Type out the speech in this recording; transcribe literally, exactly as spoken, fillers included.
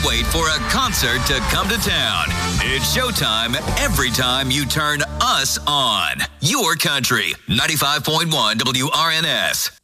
wait for a concert to come to town. It's showtime every time you turn us on. Your country, ninety-five point one W R N S.